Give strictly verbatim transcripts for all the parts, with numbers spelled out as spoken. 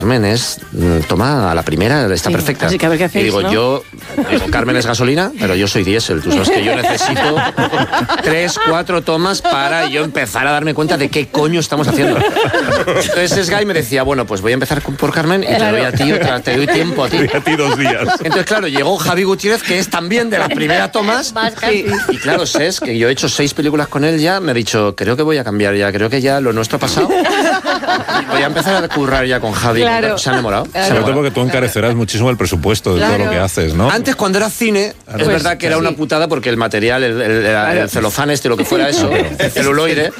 Carmen es, toma, a la primera, está sí, perfecta. Así que a ver qué hacéis, y digo, ¿no? yo, digo, Carmen es gasolina, pero yo soy diésel. Tú sabes que yo necesito tres, cuatro tomas para yo empezar a darme cuenta de qué coño estamos haciendo. Entonces Sky me decía, bueno, pues voy a empezar por Carmen y te doy a ti, otra, te doy tiempo a ti. A ti dos días. Entonces, claro, llegó Javi Gutiérrez, que es también de las primeras tomas. Sí. Y claro, Ses, que yo he hecho seis películas con él ya, me ha dicho, creo que voy a cambiar ya, creo que ya lo nuestro ha pasado. Voy a empezar a currar ya con Javi. Claro. Se ha enamorado. Claro. Sobre todo porque tú encarecerás muchísimo el presupuesto de Claro. todo lo que haces, ¿no? Antes, cuando era cine, Pues, es verdad que era sí. una putada porque el material, el, el, el, el celofán este, lo que fuera eso, el celuloide.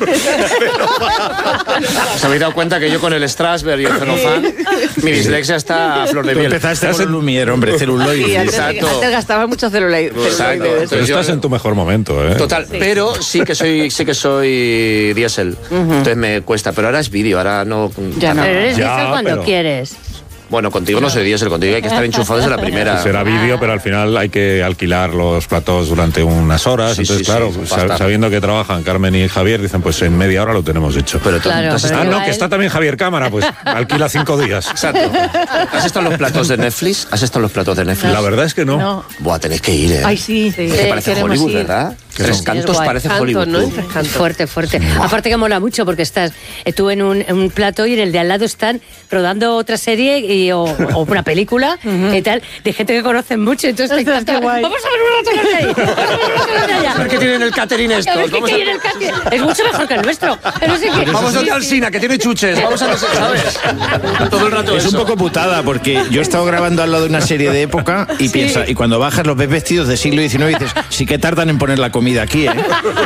¿Os habéis dado cuenta que yo con el Strasberg y el celofán, mi dislexia está a flor de Tú piel? empezaste con el Lumière, hombre, celuloide. Sí, antes, Exacto. antes gastaba mucho celuloide. Exacto. celuloide. Pero Entonces yo- estás en tu mejor momento, ¿eh? Total, Sí. pero sí que soy sí que soy diésel. Entonces me cuesta, pero ahora es vídeo, ahora no. Ya no. Pero eres Ya, diésel cuando pero- quieres. Bueno, contigo no soy diésel, contigo hay que estar enchufado desde la primera. Será vídeo, pero al final hay que alquilar los platos durante unas horas. Sí, Entonces, sí, claro, sí, sa- basta. sabiendo que trabajan Carmen y Javier, dicen, pues en media hora lo tenemos hecho. Pero tú, Claro, tú has pero Ah, estado- no, igual- que está también Javier Cámara, pues alquila cinco días. Exacto. ¿Has estado en los platos de Netflix? ¿Has estado en los platos de Netflix? La verdad es que no. No. Buah, tenéis que ir, ¿eh? Ay, sí. Es que Eh, parece queremos Hollywood, ir. ¿verdad? ¿Qué Tres son? cantos Es guay. parece Canto, Hollywood. ¿no? tú. Tres cantos. Fuerte, fuerte. Aparte que mola mucho porque estás eh, tú en un, en un plato y en el de al lado están rodando otra serie y, o, o una película y tal, de gente que conocen mucho. Entonces te Ostras, qué encanta. guay. Vamos a ver una tele de ahí. Vamos a ver una tele de allá. A ver qué tienen el catering A estos. ver qué Vamos a- hay en el catering. Es mucho mejor que el nuestro. No sé qué. Vamos a Sí, ir al sí. Sina, que tiene chuches. Vamos a no sé, ¿sabes? Todo el rato Es un eso. poco putada porque yo he estado grabando al lado de una serie de época y piensa, y cuando bajas los ves vestidos de siglo diecinueve y dices, sí que tardan en poner la comida aquí, ¿eh?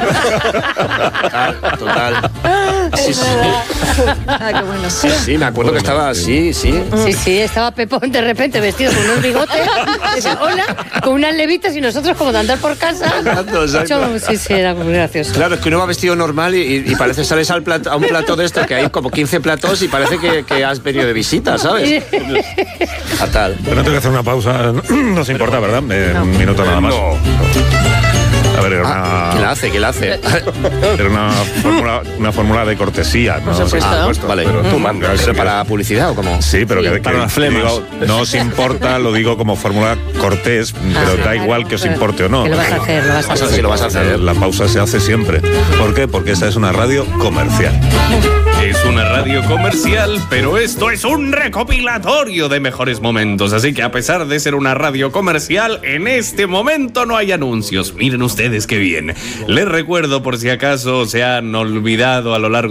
Total, total. Sí, sí. Ah, qué bueno. Sí, sí, me acuerdo que estaba así, sí. Sí, sí, estaba Pepón de repente vestido con unos bigotes, decía, hola, con unas levitas y nosotros como de andar por casa. Exacto, exacto. Mucho- sí, sí, era muy gracioso. Claro, es que uno va vestido normal y, y- y parece sales al plato, a un plato de estos que hay como quince platos y parece que, que has venido de visita, ¿sabes? Fatal. Pero no tengo que hacer una pausa. No se importa, ¿verdad? Eh, Un minuto nada más. A ver, era Ah, ¿Quién la una, hace? ¿Quién la hace? era una fórmula, una fórmula de cortesía, ¿no? Por supuesto. Ah, Vale. Pero tú mandas. ¿Pero para publicidad o cómo? Sí, pero que, para que- las flemas. digo, no os importa, lo digo como fórmula cortés, pero da igual que os importe o no. Que lo vas a hacer, lo vas a Vas a- hacer. sí, lo vas a hacer. La pausa se hace siempre. ¿Por qué? Porque esta es una radio comercial. Es una radio comercial, pero esto es un recopilatorio de mejores momentos. Así que a pesar de ser una radio comercial, en este momento no hay anuncios. Miren ustedes qué bien. Les recuerdo por si acaso se han olvidado a lo largo.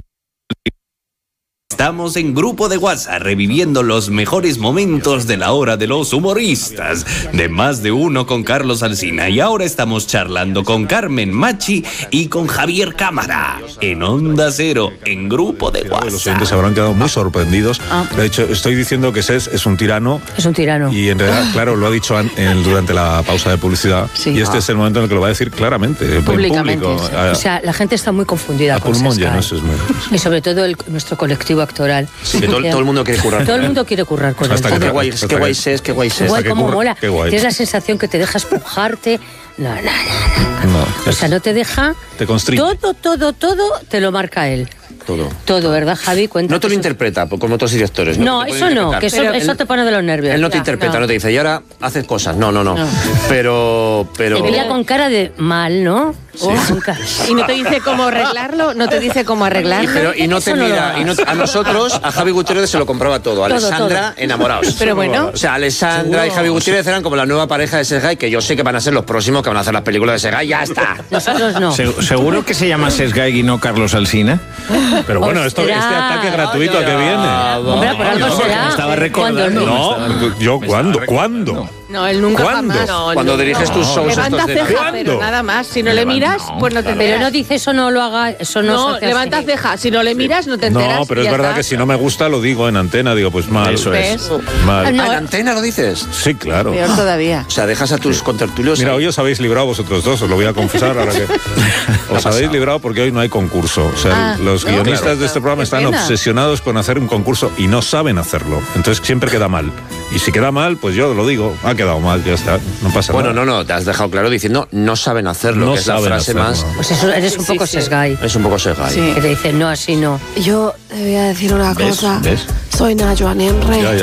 Estamos en grupo de WhatsApp reviviendo los mejores momentos de la hora de los humoristas, de Más de Uno con Carlos Alsina. Y ahora estamos charlando con Carmen Machi y con Javier Cámara en Onda Cero, en grupo de Los WhatsApp. oyentes se habrán quedado muy sorprendidos. De hecho, estoy diciendo que Ses es un tirano. Es un tirano. Y en realidad, claro, lo ha dicho an- en- durante la pausa de publicidad. Sí. Y este es el momento en el que lo va a decir claramente, en Públicamente, público. sí. A, O sea, la gente está muy confundida a con pulmón Sesca, lleno, ¿eh? eso es muy... Y sobre todo el- nuestro colectivo actoral. Sí, que todo, todo el mundo quiere currar. Todo el mundo quiere currar con Hasta él. que Qué te- guay, hasta qué guay que- es, qué guay es. Qué guay, que cómo curra- mola. qué guay. Tienes la sensación que te deja espujarte. No, no, no, no. No, O sea, no te deja. Te constriñe. Todo, todo, todo te lo marca él. Todo. Todo, ¿verdad, Javi? Cuenta. No te lo interpreta pues, como otros directores. No, Te puede eso no, interpretar. que eso, Pero eso él- te pone de los nervios. Él no te Ya, interpreta, no. te dice, y ahora haces cosas. No, no, no. No. Pero, pero. Te mira con cara de mal, ¿no? Oh, con ca- Y no te dice cómo arreglarlo, no te dice cómo Y, arreglarlo. pero- y no te Eso no lo mira, y no- a nosotros, a Javi Gutiérrez se lo compraba todo. A Todo, Alessandra, todo. enamorados. Pero bueno. O sea, Alessandra y Javi Gutiérrez eran como la nueva pareja de Sesgay, que yo sé que van a ser los próximos que van a hacer las películas de Sesgay. ¡Ya está! Nosotros no. Se- ¿Seguro que se llama Sesgay y no Carlos Alsina? Pero bueno, esto, este Ostras. ataque gratuito a que viene. Hombre, por algo no, será. me estaba recordando. Cuando- No, yo, ¿cuándo? ¿Cuándo? No, él nunca ¿Cuándo? jamás. No, él Cuando nunca. diriges tus shows Levanta estos de... ceja, ¿Cuándo? pero nada más. Si no le miras, pues no te Pero enteras. no dice eso, no lo haga. Eso no, No, se hace levanta así. ceja. Si no le miras, no te enteras. No, pero y es ya verdad está. que si no me gusta lo digo en antena, digo, pues mal. Eso es. Mal. Ah, no. ¿Ah, en antena lo dices? Sí, claro. Peor todavía. O sea, dejas a tus contertulios... Mira, ahí. hoy os habéis librado vosotros dos, os lo voy a confesar ahora que os habéis librado porque hoy no hay concurso. O sea, Ah, los no, guionistas claro. de este programa Qué están pena. obsesionados con hacer un concurso y no saben hacerlo. Entonces siempre queda mal. Y si queda mal, pues yo lo digo, ha quedado mal, ya está, no pasa Bueno, nada. no, no, te has dejado claro diciendo no saben hacerlo, No que es la saben frase hacerlo. más... Pues eso, eres un Sí, poco sí. sesgay. Es un poco sesgay. Sí. Que te dicen, no, así no. Yo te voy a decir una ¿Ves? cosa. ¿Ves? Soy Nayoan Enre. Ya, ya.